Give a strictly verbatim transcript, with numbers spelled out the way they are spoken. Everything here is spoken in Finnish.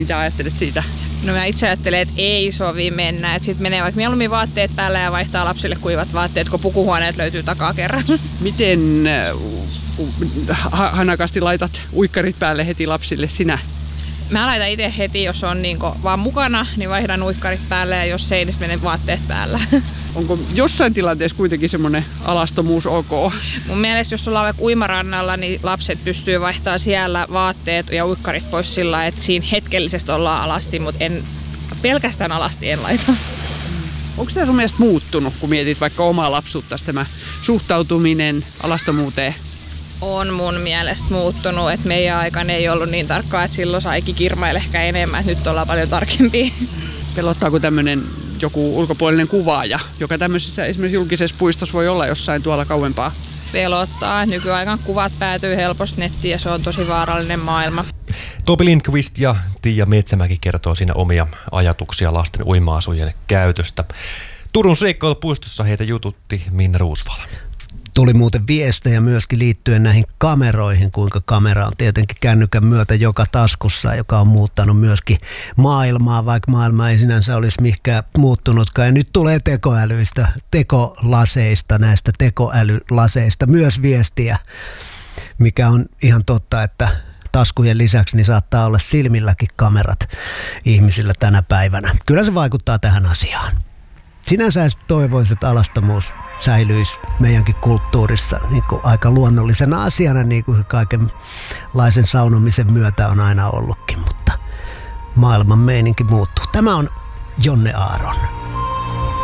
Mitä ajattelet siitä? No mä itse ajattelen, että ei sovi mennä. Sitten menee vaikka mieluummin vaatteet päälle ja vaihtaa lapsille kuivat vaatteet, kun pukuhuoneet löytyy takaa kerran. Miten hanakasti laitat uikkarit päälle heti lapsille sinä? Mä laitan itse heti, jos on niin vaan mukana, niin vaihdan uikkarit päälle ja jos ei, niin menen vaatteet päällä. Onko jossain tilanteessa kuitenkin semmoinen alastomuus ok? Mun mielestä, jos ollaan vaikka uimarannalla, niin lapset pystyy vaihtamaan siellä vaatteet ja uikkarit pois sillä, että siinä hetkellisesti ollaan alasti, mutta en, pelkästään alasti en laita. Onko tämä sun mielestä muuttunut, kun mietit vaikka omaa lapsuutta, tämä suhtautuminen alastomuuteen? On mun mielestä muuttunut, että meidän aikana ei ollut niin tarkkaa, että silloin saikin kirmailla ehkä enemmän, että nyt ollaan paljon tarkempia. Pelottaako tämmöinen joku ulkopuolinen kuvaaja, joka tämmöisessä esimerkiksi julkisessa puistossa voi olla jossain tuolla kauempaa? Pelottaa. Nykyaikana kuvat päätyy helposti nettiin ja se on tosi vaarallinen maailma. Topi Lindqvist ja Tiia Metsämäki kertoo siinä omia ajatuksia lasten uima-asujen käytöstä. Turun seikkailupuistossa heitä jututti Minna Ruusvala. Tuli muuten viestejä myöskin liittyen näihin kameroihin, kuinka kamera on tietenkin kännykän myötä joka taskussa, joka on muuttanut myöskin maailmaa, vaikka maailma ei sinänsä olisi mihinkään muuttunutkaan. Ja nyt tulee tekoälyistä, tekolaseista, näistä tekoälylaseista myös viestiä, mikä on ihan totta, että taskujen lisäksi niin saattaa olla silmilläkin kamerat ihmisillä tänä päivänä. Kyllä se vaikuttaa tähän asiaan. Sinänsä toivoisin, että alastomuus säilyisi meidänkin kulttuurissa niin kuin aika luonnollisena asiana, niin kuin kaikenlaisen saunomisen myötä on aina ollutkin, mutta maailman meininki muuttuu. Tämä on Jonne Aaron.